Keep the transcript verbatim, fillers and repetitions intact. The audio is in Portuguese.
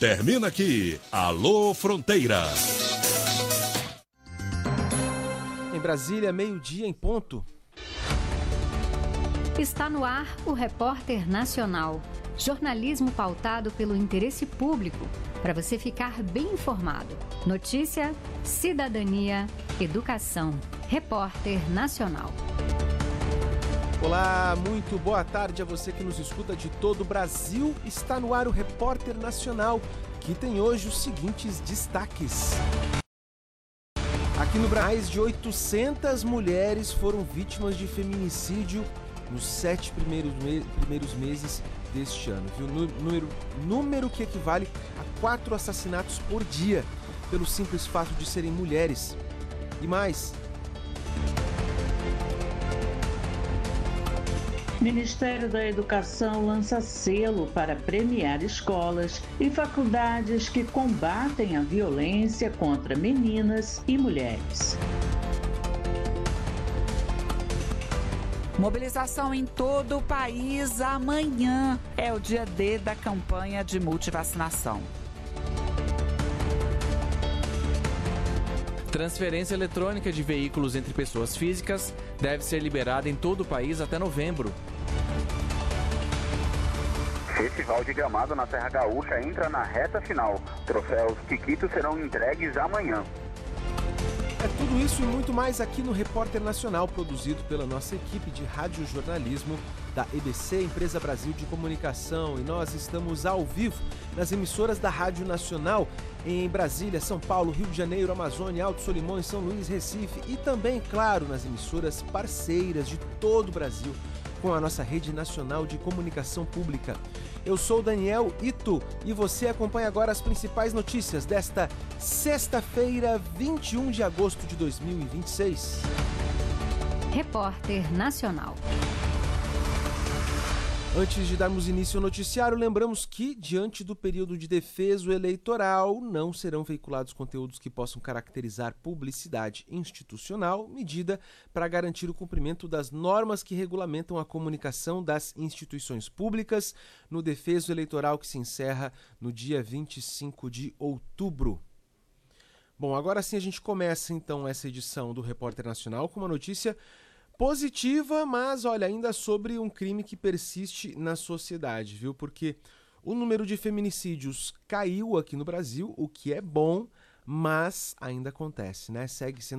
Termina aqui, Alô Fronteira. Em Brasília, meio-dia em ponto. Está no ar o Repórter Nacional. Jornalismo pautado pelo interesse público, para você ficar bem informado. Notícia, cidadania, educação. Repórter Nacional. Olá, muito boa tarde a você que nos escuta de todo o Brasil. Está no ar o Repórter Nacional, que tem hoje os seguintes destaques. Aqui no Brasil, mais de oitocentas mulheres foram vítimas de feminicídio nos sete primeiros, me- primeiros meses deste ano. Viu? Número, número que equivale a quatro assassinatos por dia, pelo simples fato de serem mulheres. E mais... Ministério da Educação lança selo para premiar escolas e faculdades que combatem a violência contra meninas e mulheres. Mobilização em todo o país amanhã. É o dia D da campanha de multivacinação. Transferência eletrônica de veículos entre pessoas físicas deve ser liberada em todo o país até novembro. Festival de Gramado na Serra Gaúcha entra na reta final. Troféus Kikito serão entregues amanhã. É tudo isso e muito mais aqui no Repórter Nacional, produzido pela nossa equipe de radiojornalismo da E B C, Empresa Brasil de Comunicação. E nós estamos ao vivo nas emissoras da Rádio Nacional em Brasília, São Paulo, Rio de Janeiro, Amazônia, Alto Solimões, São Luís, Recife e também, claro, nas emissoras parceiras de todo o Brasil, com a nossa rede nacional de comunicação pública. Eu sou Daniel Ito e você acompanha agora as principais notícias desta sexta-feira, vinte e um de agosto de dois mil e vinte e seis. Repórter Nacional. Antes de darmos início ao noticiário, lembramos que, diante do período de defeso eleitoral, não serão veiculados conteúdos que possam caracterizar publicidade institucional, medida para garantir o cumprimento das normas que regulamentam a comunicação das instituições públicas no defeso eleitoral que se encerra no dia vinte e cinco de outubro. Bom, agora sim a gente começa então essa edição do Repórter Nacional com uma notícia positiva, mas olha, ainda sobre um crime que persiste na sociedade, viu? Porque o número de feminicídios caiu aqui no Brasil, o que é bom, mas ainda acontece, né? Segue sendo